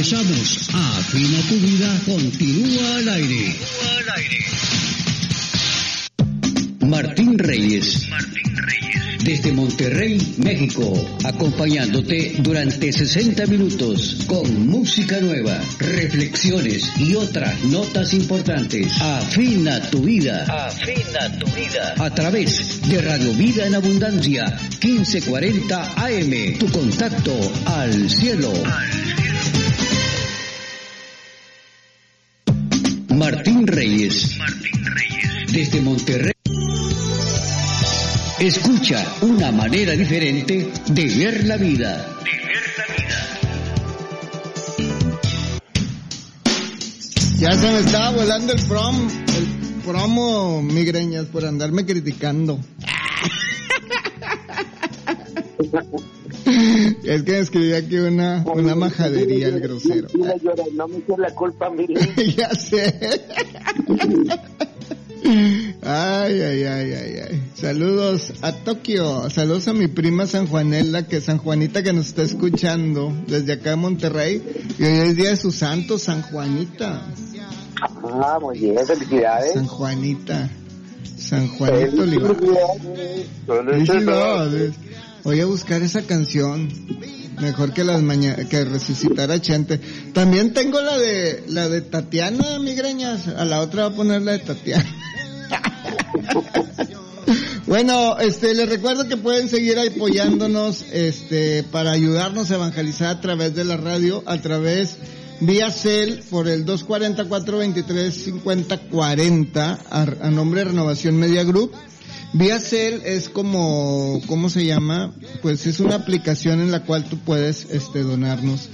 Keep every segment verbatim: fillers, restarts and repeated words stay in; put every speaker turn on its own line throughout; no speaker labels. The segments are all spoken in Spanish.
Regresamos a Afina tu Vida, continúa al aire.
Continúa al aire.
Martín Reyes.
Martín Reyes.
Desde Monterrey, México, acompañándote durante sesenta minutos con música nueva, reflexiones y otras notas importantes. Afina tu vida.
Afina tu vida.
A través de Radio Vida en Abundancia, quince cuarenta A M. Tu contacto al cielo.
Al cielo.
Martín Reyes.
Martín Reyes.
Desde Monterrey. Escucha una manera diferente de ver la vida.
De ver la vida.
Ya se me estaba volando el prom, el promo, migreñas, por andarme criticando. Es que me escribí aquí una, una majadería el grosero.
No me eches la culpa a mí.
Ya sé. Ay, ay, ay, ay, ay. Saludos a Tokio, saludos a mi prima San Juanela, que San Juanita que nos está escuchando desde acá de Monterrey, y hoy es día de su santo, San Juanita.
Ah, muy bien, felicidades.
San Juanita, San Juanito Olivares. Felicidades. Voy a buscar esa canción, mejor que las mañanas, que resucitar a Chente. También tengo la de, la de Tatiana, migreñas, a la otra voy a poner la de Tatiana. Bueno, este, les recuerdo que pueden seguir apoyándonos, este, para ayudarnos a evangelizar a través de la radio, a través vía cel por el dos cuatro cuatro, veintitrés cincuenta cuarenta a, a nombre de Renovación Media Group. Vía cel es como, ¿cómo se llama? Pues es una aplicación en la cual tú puedes, este, donarnos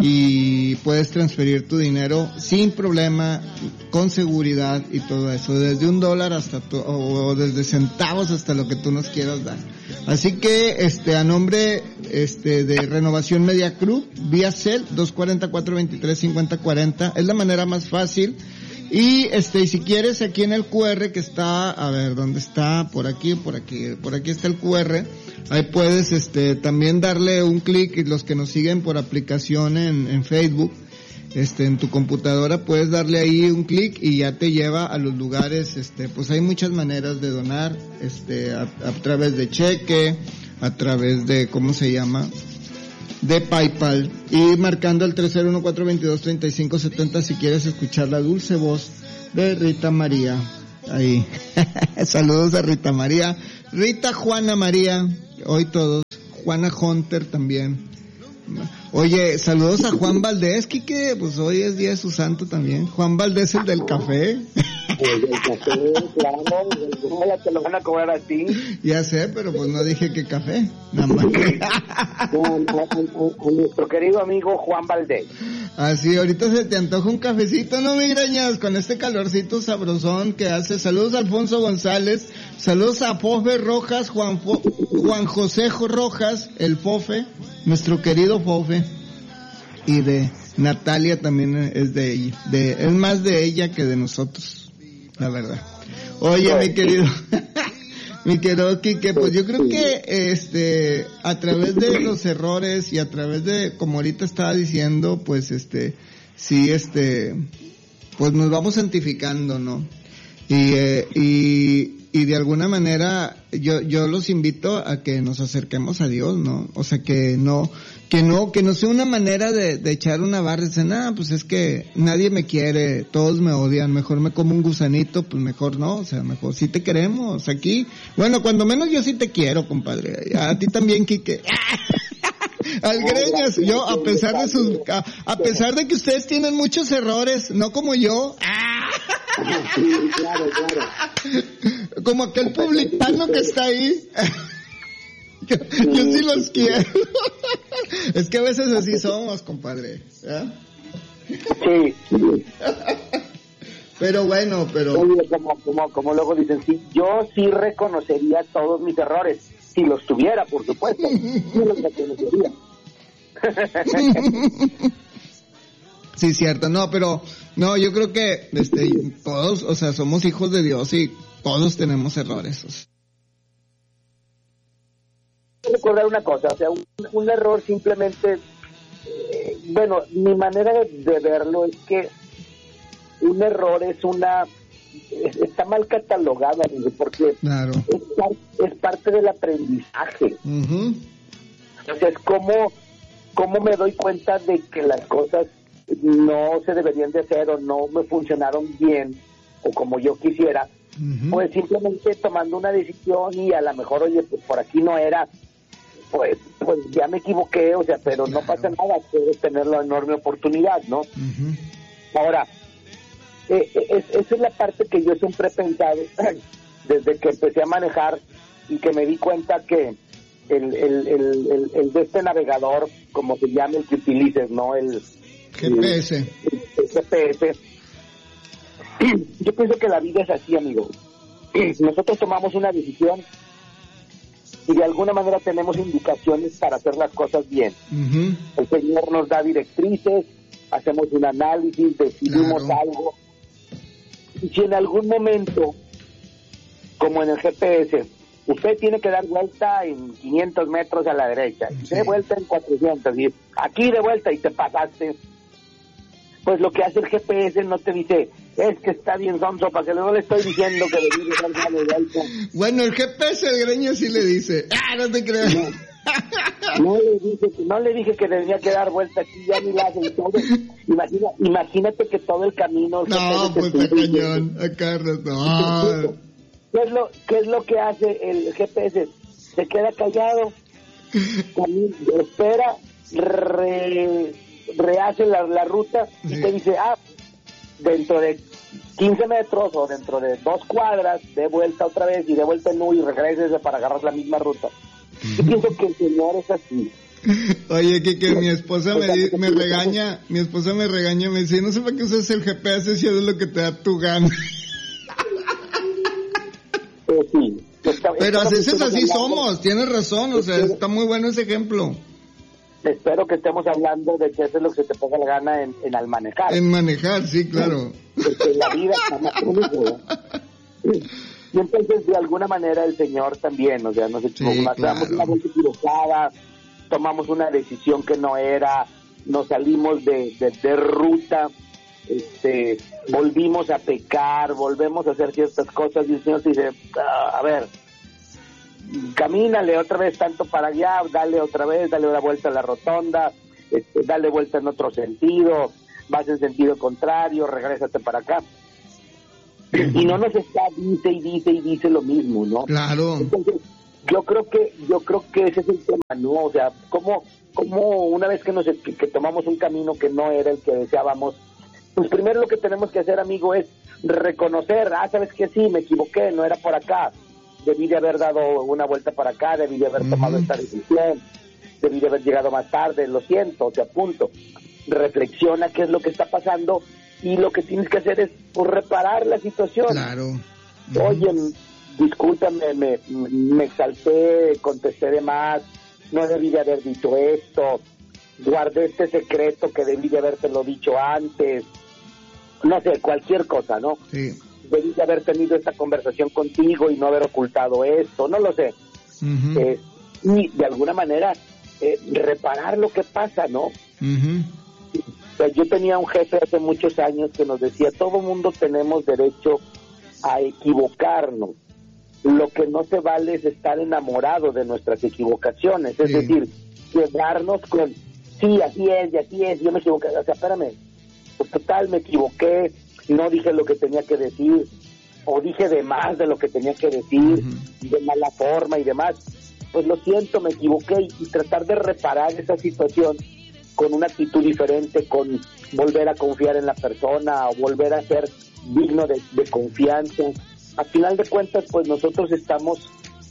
y puedes transferir tu dinero sin problema, con seguridad y todo eso, desde un dólar hasta tu, o desde centavos hasta lo que tú nos quieras dar. Así que, este, a nombre, este, de Renovación Media Group, vía cel, dos cuatro cuatro, veintitrés cincuenta cuarenta, es la manera más fácil. Y este, y si quieres, aquí en el Q R que está, a ver, ¿dónde está? Por aquí, por aquí, por aquí está el Q R. Ahí puedes, este, también darle un clic, y los que nos siguen por aplicación en, en Facebook, este, en tu computadora puedes darle ahí un clic y ya te lleva a los lugares, este, pues hay muchas maneras de donar, este, a, a través de cheque, a través de, ¿cómo se llama?, de PayPal, y marcando el tres cero uno cuatro veintidós treinta y cinco setenta si quieres escuchar la dulce voz de Rita María. Ahí. Saludos a Rita María, Rita Juana María, hoy todos, Juana Hunter también. Oye, saludos a Juan Valdés, Quique, pues hoy es día de su santo también. Juan Valdés, el del café.
El del café, claro, te lo van a cobrar a ti.
Ya sé, pero pues no dije que café, nada más.
A, a, a nuestro querido amigo Juan Valdés.
Así, ahorita se te antoja un cafecito, ¿no, migrañas? Con este calorcito sabrosón que hace. Saludos a Alfonso González, saludos a Fofe Rojas, Juan, Fo, Juan José Rojas, el Fofe, nuestro querido Fofe, y de Natalia también es de ella, de, es más de ella que de nosotros, la verdad. Oye, mi querido, mi querido Quique, pues yo creo que este, a través de los errores y a través de, como ahorita estaba diciendo, pues este, sí, este, pues nos vamos santificando, ¿no? Y, eh, y, y de alguna manera yo, yo los invito a que nos acerquemos a Dios, ¿no? O sea, que no, que no, que no sea una manera de, de echar una barra y decir, nah, pues es que nadie me quiere, todos me odian, mejor me como un gusanito, pues mejor no, o sea, mejor sí te queremos aquí. Bueno, cuando menos yo sí te quiero, compadre. A ti también, Quique. Al Greñas, yo, a pesar de sus, a, a pesar de que ustedes tienen muchos errores, no como yo.
Sí, claro, claro.
Como aquel publicano que está ahí. Yo, yo sí los quiero. Es que a veces así somos, compadre. ¿Eh?
Sí.
Pero bueno, pero...
Oye, como, como, como luego dicen, sí, yo sí reconocería todos mis errores. Si los tuviera, por supuesto. Yo los reconocería.
Sí, cierto. No, pero... No, yo creo que este, todos, o sea, somos hijos de Dios y todos tenemos errores. O sea.
Recordar una cosa, o sea, un, un error simplemente eh, bueno, mi manera de, de verlo es que un error es una, es, está mal catalogada, porque
claro.
es, par, es parte del aprendizaje.
Uh-huh.
Entonces, ¿cómo, ¿cómo me doy cuenta de que las cosas no se deberían de hacer o no me funcionaron bien o como yo quisiera? Uh-huh. Pues simplemente tomando una decisión y a lo mejor, oye, pues por aquí no era, pues pues ya me equivoqué, o sea, pero claro. No pasa nada, puedes tener la enorme oportunidad, ¿no? Uh-huh. Ahora, eh, es, esa es la parte que yo siempre he pensado desde que empecé a manejar y que me di cuenta que el, el, el, el, el de este navegador, como se llame el que utilices, ¿no? El
G P S.
El, el G P S. Yo pienso que la vida es así, amigo. Nosotros tomamos una decisión y de alguna manera tenemos indicaciones para hacer las cosas bien. Uh-huh. El Señor nos da directrices, hacemos un análisis, decidimos claro. algo. Y si en algún momento, como en el G P S, usted tiene que dar vuelta en quinientos metros a la derecha, sí. de vuelta en cuatrocientos, y aquí de vuelta y te pasaste, pues lo que hace el G P S no te dice, es que está bien sonso, para que no le estoy diciendo que debí de dar de vuelta.
Bueno, el G P S el greño sí le dice, ah, no te creas.
No, no le dije, no le dije que debía que dar vuelta aquí, ya ni la hace y todo. Imagina, imagínate que todo el camino...
No, pues está cañón, acá no.
¿Qué es lo, qué es lo que hace el G P S? Se queda callado, camina, espera, re, rehace la, la ruta y sí. te dice, ah, dentro de quince metros o dentro de dos cuadras, de vuelta otra vez y de vuelta en U y regrese para agarrar la misma ruta. Yo pienso que el Señor es así.
Oye, que, que mi esposa me, di, me regaña, mi esposa me regaña y me dice, no sé para qué usas el G P S si es lo que te da tu gana.
Eh, sí. Está,
pero a veces así somos, tienes razón, o sea, espero, está muy bueno ese ejemplo.
Espero que estemos hablando de que eso es lo que se te ponga la gana en, en al manejar.
En manejar, sí, claro.
Porque la vida está más única. Y entonces, de alguna manera, el Señor también, o sea, nos equivocamos, sí, claro. Damos una vuelta equivocada, tomamos una decisión que no era, nos salimos de, de, de ruta, este, volvimos a pecar, volvemos a hacer ciertas cosas, y el Señor dice, ah, a ver, camínale otra vez tanto para allá, dale otra vez, dale una vuelta a la rotonda, este, dale vuelta en otro sentido, vas en sentido contrario, regrésate para acá. Y no nos está, dice y dice y dice lo mismo, ¿no?
Claro.
Entonces, yo creo que, yo creo que ese es el tema, ¿no? O sea, como, como una vez que nos, que, que tomamos un camino que no era el que deseábamos, pues primero lo que tenemos que hacer, amigo, es reconocer, ah, sabes que sí, me equivoqué, no era por acá, debí de haber dado una vuelta para acá, debí de haber tomado uh-huh. esta decisión, debí de haber llegado más tarde, lo siento, te apunto. Reflexiona qué es lo que está pasando y lo que tienes que hacer es pues, reparar la situación.
Claro. Uh-huh.
Oye, discúlpame, me, me exalté, contesté de más, no debí de haber dicho esto, guardé este secreto que debí de habértelo dicho antes, no sé, cualquier cosa, ¿no?
Sí.
Debí de haber tenido esta conversación contigo y no haber ocultado esto, no lo sé. Uh-huh. Eh, y de alguna manera eh, reparar lo que pasa, ¿no?
Uh-huh.
O sea, yo tenía un jefe hace muchos años que nos decía, todo mundo tenemos derecho a equivocarnos. Lo que no se vale es estar enamorado de nuestras equivocaciones, es sí. decir, quedarnos con, sí, así es, y así es, yo me equivoqué, o sea, espérame, pues total, me equivoqué, no dije lo que tenía que decir, o dije de más de lo que tenía que decir, uh-huh. de mala forma y demás, pues lo siento, me equivoqué, y, y tratar de reparar esa situación con una actitud diferente, con volver a confiar en la persona, o volver a ser digno de, de confianza. A final de cuentas, pues nosotros estamos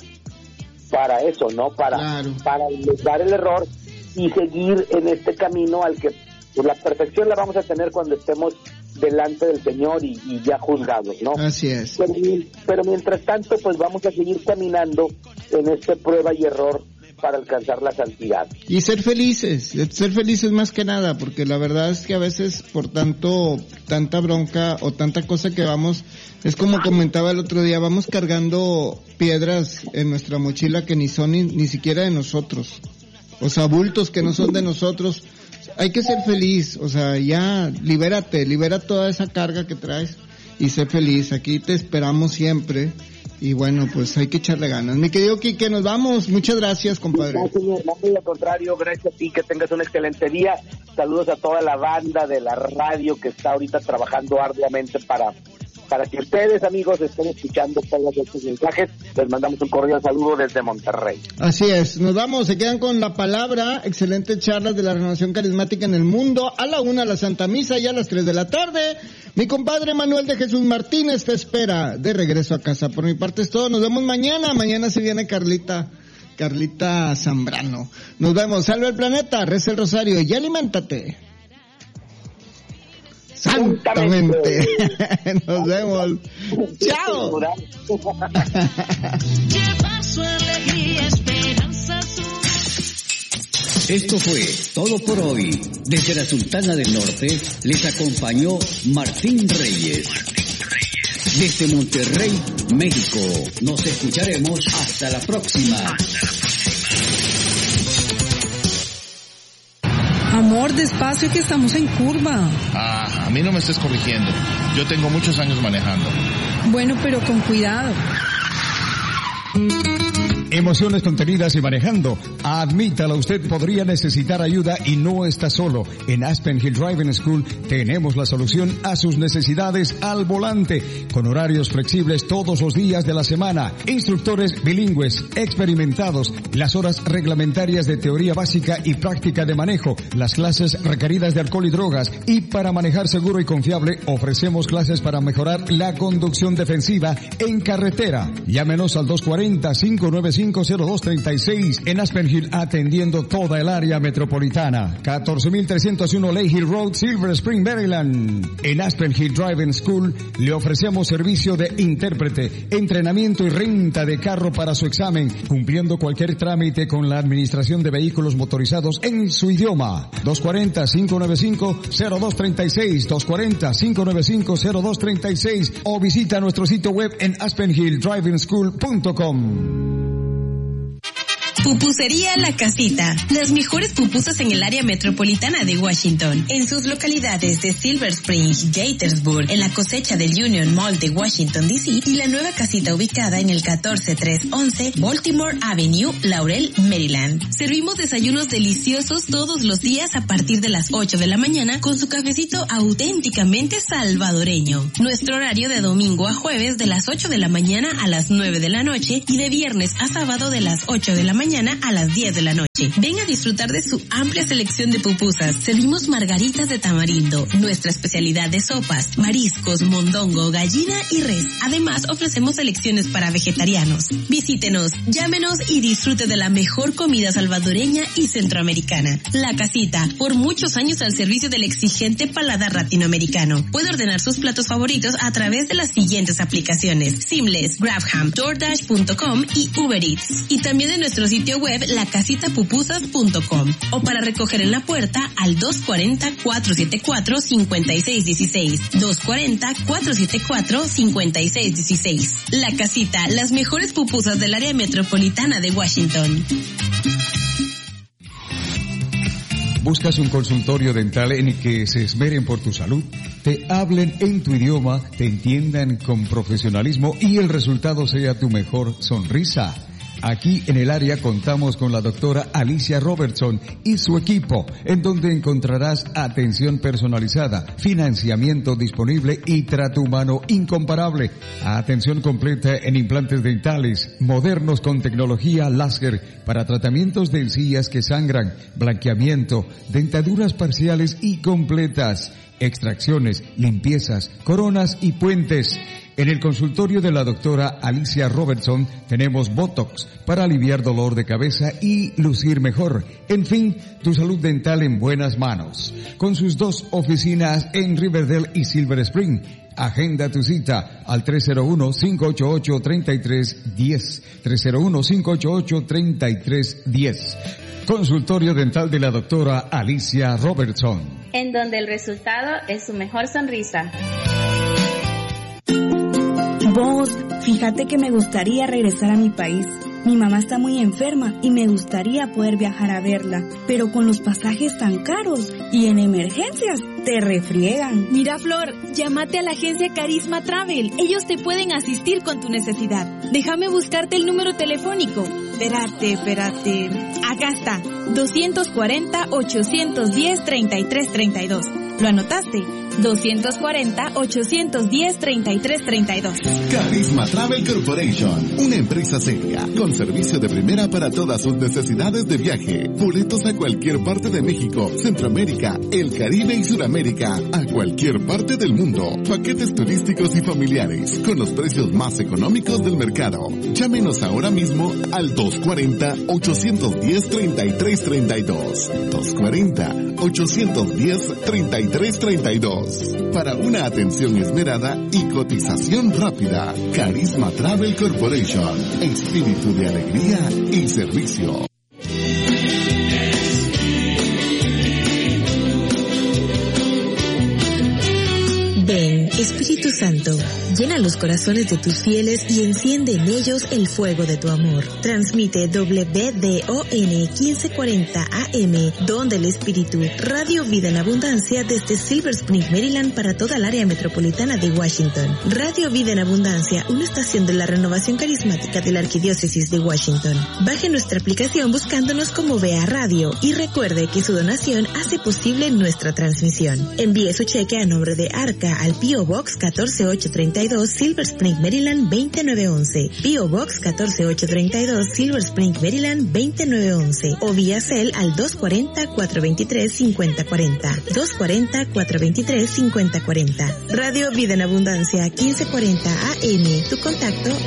para eso, ¿no? Para,
claro.
para dar el error y seguir en este camino al que pues, la perfección la vamos a tener cuando estemos delante del Señor y, y ya juzgados, ¿no?
Así es.
Pero, pero mientras tanto, pues vamos a seguir caminando en este prueba y error para alcanzar la santidad.
Y ser felices, ser felices más que nada, porque la verdad es que a veces por tanto, tanta bronca o tanta cosa que vamos, es como comentaba el otro día, vamos cargando piedras en nuestra mochila que ni son ni, ni siquiera de nosotros, o sea, bultos que no son de nosotros. hay que ser feliz, o sea, ya libérate, libera toda esa carga que traes y sé feliz. Aquí te esperamos siempre. Y bueno, pues hay que echarle ganas. Mi querido Quique, nos vamos. Muchas gracias, compadre.
Gracias, mi hermano, y al contrario, gracias a ti, que tengas un excelente día. Saludos a toda la banda de la radio que está ahorita trabajando arduamente para, para que ustedes, amigos, estén escuchando todos estos mensajes. Les mandamos un cordial saludo desde Monterrey.
Así es, nos vamos, se quedan con la palabra. Excelentes charlas de la renovación carismática en el mundo. A la una la Santa Misa y a las tres de la tarde. Mi compadre Manuel de Jesús Martínez te espera de regreso a casa. Por mi parte es todo, nos vemos mañana. Mañana se viene Carlita, Carlita Zambrano. Nos vemos, salve el planeta, reza el rosario y aliméntate. Santamente. Nos vemos. Chao.
Esto fue todo por hoy. Desde la Sultana del Norte les acompañó Martín Reyes. Desde Monterrey, México. Nos escucharemos hasta la próxima.
Amor, despacio que estamos en curva.
Ah, a mí no me estés corrigiendo. Yo tengo muchos años manejando.
Bueno, pero con cuidado.
Emociones contenidas y manejando. Admítalo, usted podría necesitar ayuda y no está solo. En Aspen Hill Driving School tenemos la solución a sus necesidades al volante, con horarios flexibles todos los días de la semana, instructores bilingües, experimentados, las horas reglamentarias de teoría básica y práctica de manejo, las clases requeridas de alcohol y drogas, y para manejar seguro y confiable ofrecemos clases para mejorar la conducción defensiva en carretera. Llámenos al dos cuarenta, cinco nueve cinco, cero dos treinta y seis en Aspen Hill, atendiendo toda el área metropolitana. catorce mil trescientos uno Lake Hill Road, Silver Spring, Maryland. En Aspen Hill Driving School le ofrecemos servicio de intérprete, entrenamiento y renta de carro para su examen, cumpliendo cualquier trámite con la administración de vehículos motorizados en su idioma. dos cuarenta, cinco nueve cinco, cero dos treinta y seis, dos cuarenta, cinco nueve cinco, cero dos treinta y seis o visita nuestro sitio web en aspen hill driving school punto com.
Pupusería La Casita. Las mejores pupusas en el área metropolitana de Washington. En sus localidades de Silver Spring, Gaithersburg, en la cosecha del Union Mall de Washington, D C y la nueva casita ubicada en el catorce trescientos once Baltimore Avenue, Laurel, Maryland. Servimos desayunos deliciosos todos los días a partir de las ocho de la mañana con su cafecito auténticamente salvadoreño. Nuestro horario de domingo a jueves de las ocho de la mañana a las nueve de la noche y de viernes a sábado de las ocho de la mañana a las diez de la noche. Ven a disfrutar de su amplia selección de pupusas. Servimos margaritas de tamarindo, nuestra especialidad de sopas, mariscos, mondongo, gallina y res. Además, ofrecemos selecciones para vegetarianos. Visítenos, llámenos y disfrute de la mejor comida salvadoreña y centroamericana. La Casita, por muchos años al servicio del exigente paladar latinoamericano. Puede ordenar sus platos favoritos a través de las siguientes aplicaciones: Seamless, GrabHam, DoorDash punto com y Uber Eats. Y también en nuestro sitio web la casita pupusas punto com o para recoger en la puerta al dos cuarenta, cuatrocientos setenta y cuatro, cincuenta y seis dieciséis, dos cuarenta, cuatrocientos setenta y cuatro, cincuenta y seis dieciséis. La Casita, las mejores pupusas del área metropolitana de Washington.
¿Buscas un consultorio dental en el que se esmeren por tu salud? Te hablen en tu idioma, te entiendan con profesionalismo y el resultado sea tu mejor sonrisa. Aquí en el área contamos con la doctora Alicia Robertson y su equipo, en donde encontrarás atención personalizada, financiamiento disponible y trato humano incomparable. Atención completa en implantes dentales, modernos con tecnología láser para tratamientos de encías que sangran, blanqueamiento, dentaduras parciales y completas, extracciones, limpiezas, coronas y puentes. En el consultorio de la doctora Alicia Robertson tenemos Botox para aliviar dolor de cabeza y lucir mejor. En fin, tu salud dental en buenas manos. Con sus dos oficinas en Riverdale y Silver Spring. Agenda tu cita al tres cero uno, cinco ocho ocho, tres tres uno cero, tres cero uno, cinco ocho ocho, tres tres uno cero. Consultorio dental de la doctora Alicia Robertson.
En donde el resultado es su mejor sonrisa.
Vos, fíjate que me gustaría regresar a mi país. Mi mamá está muy enferma y me gustaría poder viajar a verla, pero con los pasajes tan caros y en emergencias te refriegan.
Mira, Flor, llámate a la agencia Carisma Travel. Ellos te pueden asistir con tu necesidad. Déjame buscarte el número telefónico. Espérate, espérate. Acá está. dos cuarenta, ochocientos diez, treinta y tres treinta y dos. ¿Lo anotaste? dos cuarenta, ochocientos diez, treinta y tres treinta y dos.
Carisma Travel Corporation, una empresa seria, con servicio de primera para todas sus necesidades de viaje. Boletos a cualquier parte de México, Centroamérica, el Caribe y Suramérica, a cualquier parte del mundo. Paquetes turísticos y familiares, con los precios más económicos del mercado. Llámenos ahora mismo al dos cuarenta, ochocientos diez, treinta y tres treinta y dos. dos cuarenta, ochocientos diez, treinta y tres treinta y dos. Para una atención esmerada y cotización rápida. Carisma Travel Corporation. Espíritu de alegría y servicio.
Ven, Espíritu Santo, llena los corazones de tus fieles y enciende en ellos el fuego de tu amor. Transmite W D O N quince cuarenta A M, Don del Espíritu, Radio Vida en Abundancia desde Silver Spring, Maryland para toda el área metropolitana de Washington. Radio Vida en Abundancia, una estación de la renovación carismática de la Arquidiócesis de Washington. Baje nuestra aplicación buscándonos como Vea Radio y recuerde que su donación hace posible nuestra transmisión. Envíe su cheque a nombre de Arca al P O Box catorce ocho treinta y dos, Silver Spring, Maryland veinte nueve once. P O Box catorce ocho treinta y dos, Silver Spring, Maryland veinte nueve once. O vía Cel al dos cuarenta, cuatrocientos veintitrés, cincuenta cuarenta. dos cuarenta, cuatrocientos veintitrés, cincuenta cuarenta. Radio Vida en Abundancia quince cuarenta A M. Tu contacto